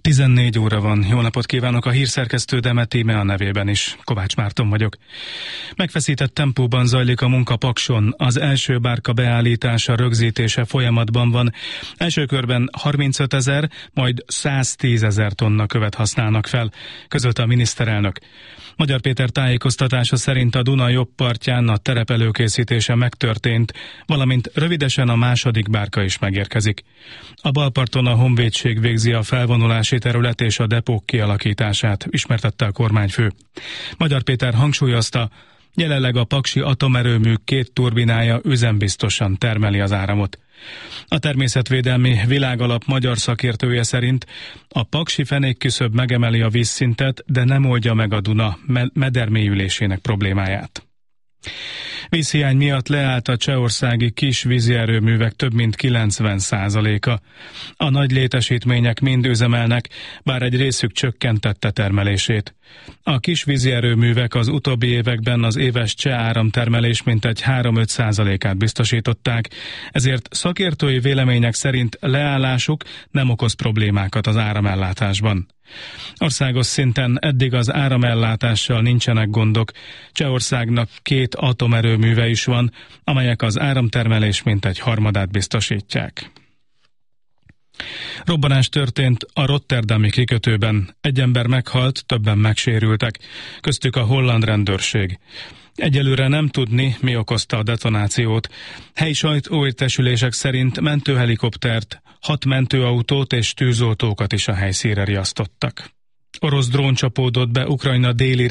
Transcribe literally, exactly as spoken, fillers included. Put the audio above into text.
tizennégy óra van. Jó napot kívánok, a hírszerkesztő Demet Íme a nevében is. Kovács Márton vagyok. Megfeszített tempóban zajlik a munka Pakson. Az első bárka beállítása, rögzítése folyamatban van. Első körben harmincöt ezer, majd száztíz ezer tonna követ használnak fel, közölte a miniszterelnök. Magyar Péter tájékoztatása szerint a Duna jobb partján a terep előkészítése megtörtént, valamint rövidesen a második bárka is megérkezik. A balparton a honvédség végzi a felvonulási terület és a depók kialakítását, ismertette a kormányfő. Magyar Péter hangsúlyozta, jelenleg a paksi atomerőmű két turbinája üzembiztosan termeli az áramot. A Természetvédelmi Világalap magyar szakértője szerint a paksi fenékküszöb megemeli a vízszintet, de nem oldja meg a Duna medermélyülésének problémáját. Vízhiány miatt leállt a csehországi kis vízi erőművek több mint kilencven százaléka. A nagy létesítmények mind üzemelnek, bár egy részük csökkentette termelését. A kis vízi erőművek az utóbbi években az éves cseh áramtermelés mintegy három-öt százalékát biztosították, ezért szakértői vélemények szerint leállásuk nem okoz problémákat az áramellátásban. Országos szinten eddig az áramellátással nincsenek gondok. Csehországnak két atomerőműve is van, amelyek az áramtermelés mintegy harmadát biztosítják. Robbanás történt a rotterdami kikötőben. Egy ember meghalt, többen megsérültek, köztük a holland rendőrség. Egyelőre nem tudni, mi okozta a detonációt. Helyi sajtóértesülések szerint mentőhelikoptert, hat mentőautót és tűzoltókat is a helyszínre riasztottak. Orosz drón csapódott be Ukrajna déli